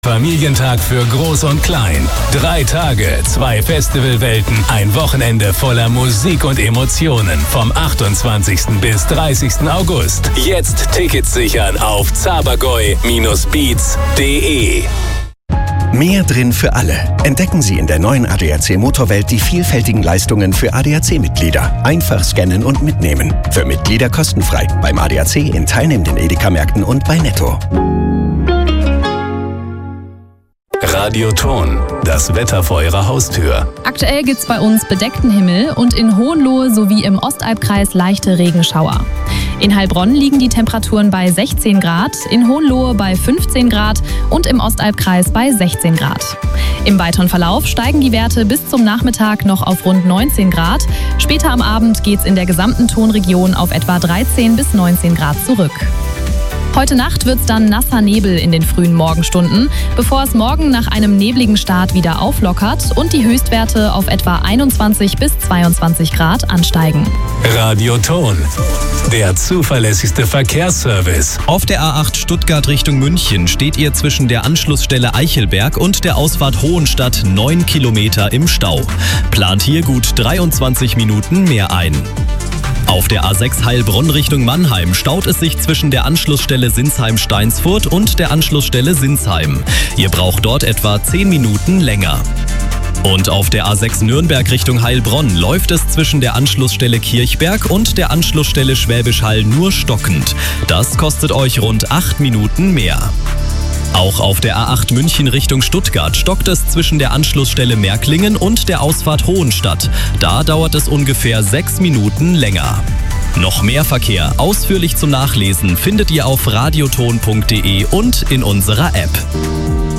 Familientag für Groß und Klein. 3 Tage, 2 Festivalwelten, ein Wochenende voller Musik und Emotionen vom 28. bis 30. August. Jetzt Tickets sichern auf zabergäu-beats.de. Mehr drin für alle. Entdecken Sie in der neuen ADAC Motorwelt die vielfältigen Leistungen für ADAC-Mitglieder. Einfach scannen und mitnehmen. Für Mitglieder kostenfrei. Beim ADAC in teilnehmenden Edeka-Märkten und bei Netto. Radioton, das Wetter vor Ihrer Haustür. Aktuell gibt's bei uns bedeckten Himmel und in Hohenlohe sowie im Ostalbkreis leichte Regenschauer. In Heilbronn liegen die Temperaturen bei 16 Grad, in Hohenlohe bei 15 Grad und im Ostalbkreis bei 16 Grad. Im weiteren Verlauf steigen die Werte bis zum Nachmittag noch auf rund 19 Grad. Später am Abend geht's in der gesamten Tonregion auf etwa 13 bis 19 Grad zurück. Heute Nacht wird's dann nasser Nebel in den frühen Morgenstunden, bevor es morgen nach einem nebligen Start wieder auflockert und die Höchstwerte auf etwa 21 bis 22 Grad ansteigen. Radioton, der zuverlässigste Verkehrsservice. Auf der A8 Stuttgart Richtung München steht ihr zwischen der Anschlussstelle Eichelberg und der Ausfahrt Hohenstadt 9 Kilometer im Stau. Plant hier gut 23 Minuten mehr ein. Auf der A6 Heilbronn Richtung Mannheim staut es sich zwischen der Anschlussstelle Sinsheim-Steinsfurt und der Anschlussstelle Sinsheim. Ihr braucht dort etwa 10 Minuten länger. Und auf der A6 Nürnberg Richtung Heilbronn läuft es zwischen der Anschlussstelle Kirchberg und der Anschlussstelle Schwäbisch Hall nur stockend. Das kostet euch rund 8 Minuten mehr. Auch auf der A8 München Richtung Stuttgart stockt es zwischen der Anschlussstelle Märklingen und der Ausfahrt Hohenstadt. Da dauert es ungefähr 6 Minuten länger. Noch mehr Verkehr ausführlich zum Nachlesen findet ihr auf radioton.de und in unserer App.